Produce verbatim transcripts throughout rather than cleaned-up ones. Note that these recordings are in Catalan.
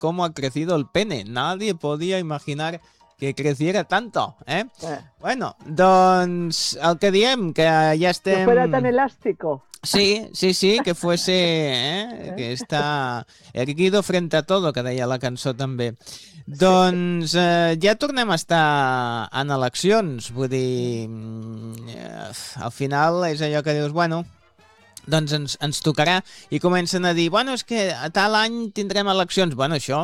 cómo ha crecido el pene. Nadie podía imaginar que creciera tanto, eh? eh. Bueno, doncs el que diem, que ja estem... Que fuera tan elástico. Sí, sí, sí, que fuese, eh? que està erguido frente a todo, que deia la cançó també. Sí. Doncs eh, ja tornem a estar en eleccions, vull dir, eh, al final és allò que dius, bueno, doncs ens, ens tocarà, i comencen a dir, bueno, és que a tal any tindrem eleccions. Bueno, això...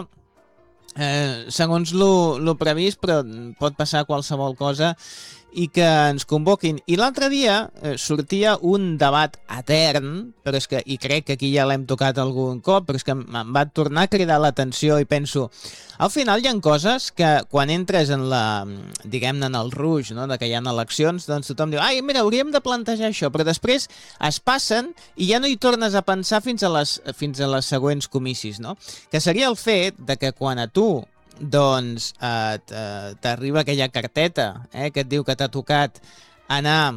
Eh, segons lo, lo previst, però pot passar qualsevol cosa i que ens convoquin. I l'altre dia eh, sortia un debat etern, però és que, i crec que aquí ja l'hem tocat algun cop, però és que em va tornar a cridar l'atenció i penso, al final hi ha coses que quan entres en la, diguem-ne, en el ruix, no?, de que hi ha eleccions, doncs tothom diu, ai, mira, hauríem de plantejar això, però després es passen i ja no hi tornes a pensar fins a les, fins a les següents comicis, no? Que seria el fet de que quan a tu doncs eh, t'arriba aquella carteta eh, que et diu que t'ha tocat anar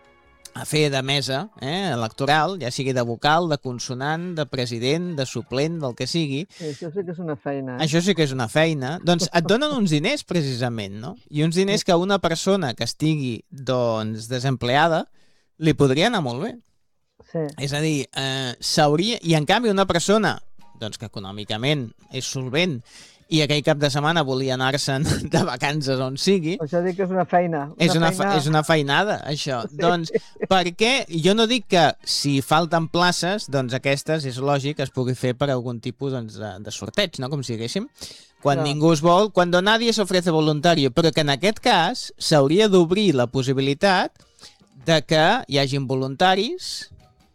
a fer de mesa eh, electoral, ja sigui de vocal, de consonant, de president, de suplent, del que sigui. Sí, això sí que és una feina. Eh? Això sí que és una feina. Doncs et donen uns diners, precisament, no? I uns diners que a una persona que estigui, doncs, desempleada, li podria anar molt bé. Sí. És a dir, eh, s'hauria... I, en canvi, una persona, doncs, que econòmicament és solvent i aquell cap de setmana volia anar-se'n de vacances on sigui... Això dic que és una feina. Una és, una feina... fe, és una feinada, això. Sí. Doncs, perquè jo no dic que si falten places, doncs aquestes, és lògic, es pugui fer per algun tipus doncs, de, de sorteig, no?, com si diguéssim. Quan no. ningú es vol, quan nadie se ofrece voluntario, però que en aquest cas s'hauria d'obrir la possibilitat de que hi hagin voluntaris...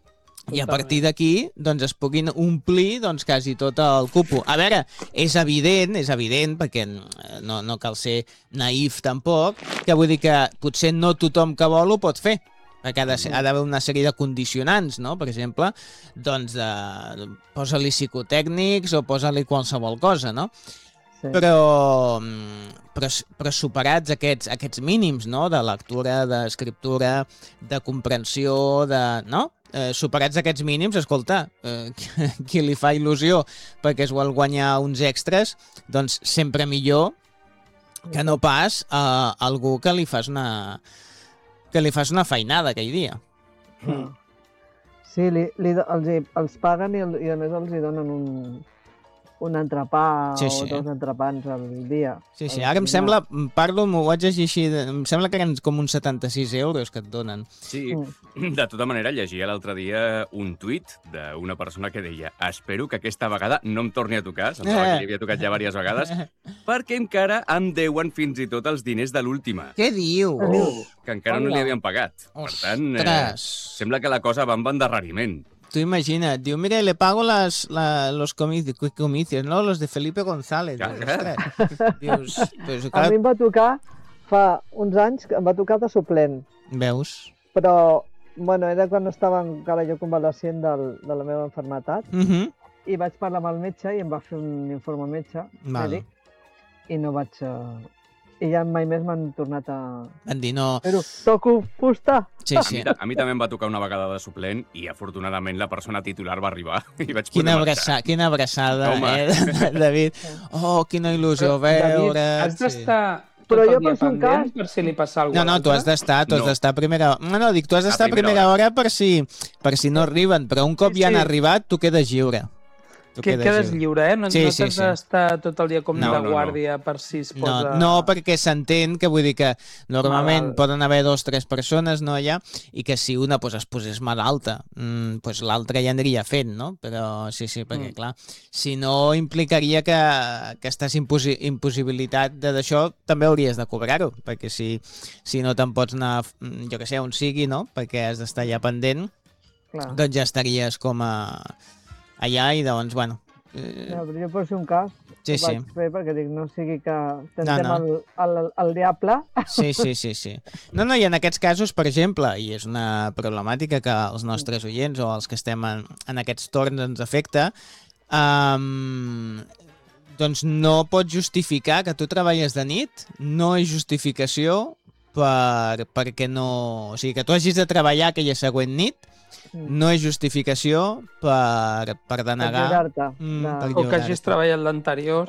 I a partir d'aquí doncs, es puguin omplir doncs, quasi tot el cupo. A veure, és evident, és evident, perquè no, no cal ser naïf tampoc, que vull dir que potser no tothom que vol ho pot fer, perquè ha d'haver una sèrie de condicionants, no? Per exemple, doncs, eh, posa-li psicotècnics o posa-li qualsevol cosa, no? Sí. Però, però, però superats aquests, aquests mínims, no?, de lectura, d'escriptura, de comprensió, de... no? Eh, superats aquests mínims, escolta, eh, qui li fa il·lusió perquè es vol guanyar uns extras, doncs sempre millor que no pas a algú que li fas una que li fas una feinada aquell dia. Mm. Sí, li, li, els, els paguen i, i a més els hi donen un, un entrepà sí, sí. o dos entrepans al dia. Sí, sí, ara em sembla, parlo, m'ho vaig llegir així, em sembla que eren com uns setanta-sis euros que et donen. Sí, mm. de tota manera, llegia l'altre dia un tuit d'una persona que deia espero que aquesta vegada no em torni a tocar, semblava que li havia tocat ja diverses vegades, perquè encara em deuen fins i tot els diners de l'última. Què diu? Oh, que encara Hola. no li havien pagat. Per tant, eh, sembla que la cosa va amb endarreriment. Tú imagina, diu, mire, le pago las, la, los comicios, comicios, ¿no? Los de Felipe González. Dius, pues, clar... A mi em va tocar, fa uns anys, em va tocar de suplent. Veus? Però, bueno, era quan estava encara jo convalescent del, de la meva enfermetat, uh -huh. i vaig parlar amb el metge i em va fer un informe metge, mèdic, i no vaig... Uh... I ja mai més m'han tornat a... Van dir, no... Però toco fusta. Sí, sí. A mi, a mi també em va tocar una vegada de suplent i afortunadament la persona titular va arribar i vaig poder quina marxar. Abraçada, quina abraçada, eh, David? Oh, quina il·lusió veure... David, has d'estar... Sí. Però jo penso un cas... Per si li passa alguna cosa. No, no, tu has d'estar, tu has no. d'estar a primera hora. No, no, dic, tu has d'estar a primera hora, hora per, si, per si no arriben, però un cop sí, ja han sí. arribat, tu quedes lliure. Que quedes lliure, eh? No, sí, no sí, t'has sí. d'estar tot el dia com no, de no, guàrdia no. per si es posa... No, no perquè s'entén que vull dir que normalment malalt. Poden haver dos o tres persones no, allà i que si una pues, es posés malalta, mmm, pues, l'altra ja aniria fent, no? Però sí, sí, perquè mm. clar, si no implicaria que, que estàs imposi impossibilitat d'això, també hauries de cobrar-ho, perquè si, si no te'n pots anar, jo que sé, on sigui, no? Perquè has d'estar allà pendent, clar. Doncs ja estaries com a allà i doncs, bueno, no, però jo per ser un cas sí, ho vaig sí. fer perquè dic, no sigui que tentem no, no. El, el, el diable. Sí, sí, sí, sí. No, no, i en aquests casos, per exemple, i és una problemàtica que els nostres oients o els que estem en, en aquests torns ens afecta, um, doncs no pots justificar que tu treballes de nit, no és justificació per, perquè no... O sigui, que tu hagis de treballar aquella següent nit, no és justificació per, per denegar... Per mm, no. per o que hagis treballat l'anterior.